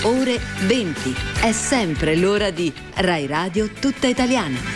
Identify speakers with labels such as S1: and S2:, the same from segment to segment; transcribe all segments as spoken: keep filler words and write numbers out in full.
S1: ore venti. È sempre l'ora di Rai Radio Tutta Italiana.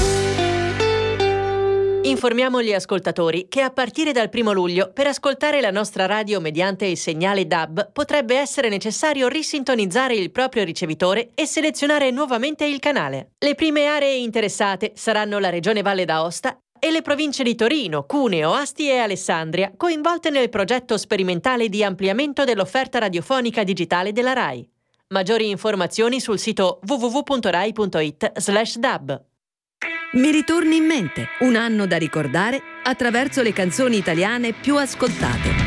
S2: Informiamo gli ascoltatori che a partire dal primo luglio, per ascoltare la nostra radio mediante il segnale D A B, potrebbe essere necessario risintonizzare il proprio ricevitore e selezionare nuovamente il canale. Le prime aree interessate saranno la Regione Valle d'Aosta e le province di Torino, Cuneo, Asti e Alessandria, coinvolte nel progetto sperimentale di ampliamento dell'offerta radiofonica digitale della Rai. Maggiori informazioni sul sito w w w punto rai punto it slash d a b.
S1: Mi ritorni in mente, un anno da ricordare attraverso le canzoni italiane più ascoltate.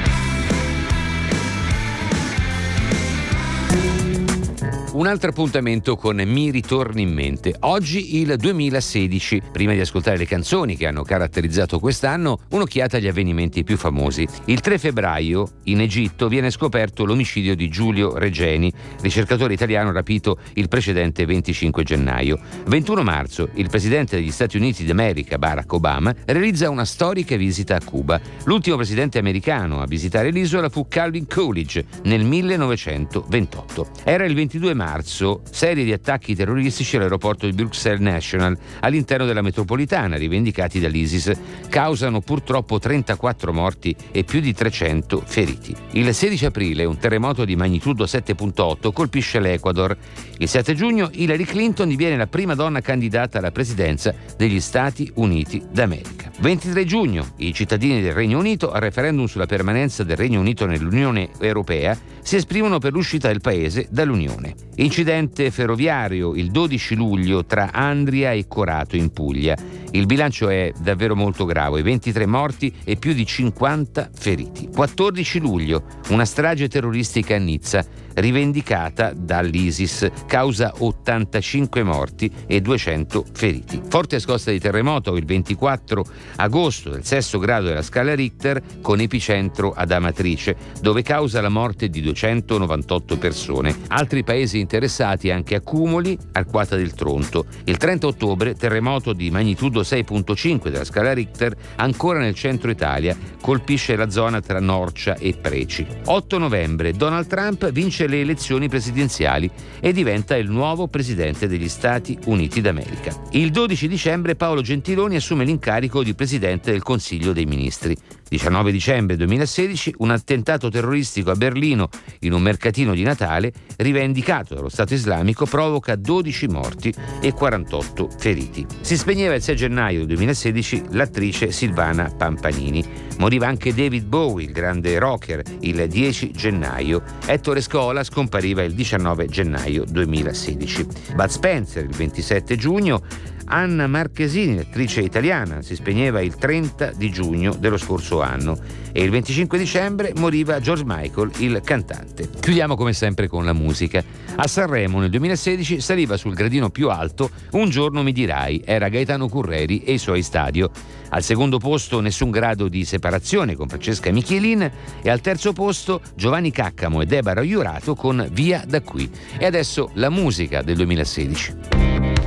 S3: Un altro appuntamento con Mi ritorni in mente. Oggi il duemilasedici. Prima di ascoltare le canzoni che hanno caratterizzato quest'anno, un'occhiata agli avvenimenti più famosi. Il tre febbraio in Egitto viene scoperto l'omicidio di Giulio Regeni, ricercatore italiano rapito il precedente venticinque gennaio. ventuno marzo il presidente degli Stati Uniti d'America, Barack Obama, realizza una storica visita a Cuba. L'ultimo presidente americano a visitare l'isola fu Calvin Coolidge nel millenovecentoventotto. Era il ventidue marzo, serie di attacchi terroristici all'aeroporto di Bruxelles National all'interno della metropolitana, rivendicati dall'ISIS, causano purtroppo trentaquattro morti e più di trecento feriti. Il sedici aprile un terremoto di magnitudo sette virgola otto colpisce l'Ecuador. Il sette giugno Hillary Clinton diviene la prima donna candidata alla presidenza degli Stati Uniti d'America. ventitré giugno i cittadini del Regno Unito, al referendum sulla permanenza del Regno Unito nell'Unione Europea, si esprimono per l'uscita del paese dall'Unione. Incidente ferroviario il dodici luglio tra Andria e Corato in Puglia. Il bilancio è davvero molto grave, ventitré morti e più di cinquanta feriti. quattordici luglio una strage terroristica a Nizza, rivendicata dall'ISIS, causa ottantacinque morti e duecento feriti. Forte scossa di terremoto il ventiquattro agosto del sesto grado della scala Richter, con epicentro ad Amatrice, dove causa la morte di duecentonovantotto persone. Altri paesi interessati anche Accumoli, Arquata del Tronto. Il trenta ottobre terremoto di magnitudo sei virgola cinque della scala Richter, ancora nel centro Italia, colpisce la zona tra Norcia e Preci. otto novembre Donald Trump vince le elezioni presidenziali e diventa il nuovo presidente degli Stati Uniti d'America. Il dodici dicembre Paolo Gentiloni assume l'incarico di presidente del Consiglio dei Ministri. diciannove dicembre duemilasedici un attentato terroristico a Berlino in un mercatino di Natale, rivendicato dallo Stato Islamico, provoca dodici morti e quarantotto feriti. Si spegneva il sei gennaio duemilasedici l'attrice Silvana Pampanini. Moriva anche David Bowie, il grande rocker, il dieci gennaio. Ettore Scola scompariva il diciannove gennaio duemilasedici. Bud Spencer il ventisette giugno. Anna Marchesini, attrice italiana, si spegneva il trenta di giugno dello scorso anno e il venticinque dicembre moriva George Michael, il cantante. Chiudiamo come sempre con la musica. A Sanremo nel duemilasedici saliva sul gradino più alto Un giorno mi dirai, era Gaetano Curreri e i suoi Stadio. Al secondo posto Nessun grado di separazione con Francesca Michelin e al terzo posto Giovanni Caccamo e Debra Iurato con Via da qui. E adesso la musica del duemilasedici.